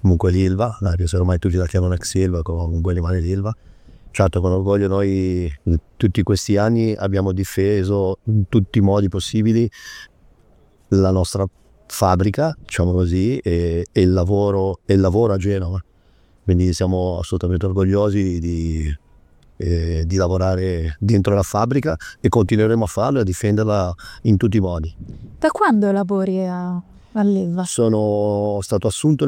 comunque l'Ilva, anche se ormai tutti la chiamano ex Ilva, comunque rimane l'Ilva. Certo, con orgoglio noi tutti questi anni abbiamo difeso in tutti i modi possibili la nostra fabbrica, diciamo così, e il lavoro a Genova. Quindi siamo assolutamente orgogliosi di lavorare dentro la fabbrica e continueremo a farlo e a difenderla in tutti i modi. Da quando lavori all'Ilva? Sono stato assunto